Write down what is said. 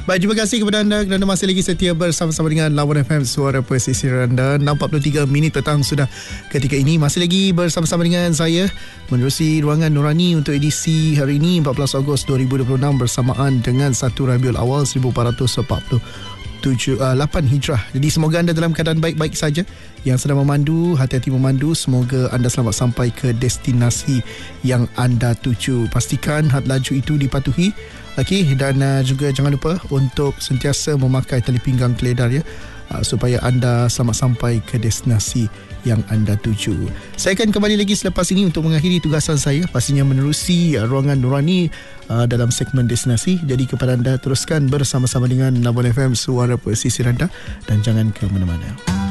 Baik, terima kasih kepada anda kerana masih lagi setia bersama-sama dengan Lawan FM, Suara Pesisir anda. 6.43 minit petang sudah ketika ini. Masih lagi bersama-sama dengan saya menerusi Ruangan Nurani untuk edisi hari ini 14 Ogos 2026 bersamaan dengan 1 Rabiul Awal 1448 Hijrah. Jadi semoga anda dalam keadaan baik-baik saja. Yang sedang memandu, hati-hati memandu. Semoga anda selamat sampai ke destinasi yang anda tuju. Pastikan had laju itu dipatuhi. Okey, dan juga jangan lupa untuk sentiasa memakai tali pinggang keledar ya, supaya anda selamat sampai ke destinasi yang anda tuju. Saya akan kembali lagi selepas ini untuk mengakhiri tugasan saya, pastinya menerusi Ruangan Nurani dalam segmen destinasi. Jadi kepada anda, teruskan bersama-sama dengan Lawan FM, Suara Pesisir anda, dan jangan ke mana-mana.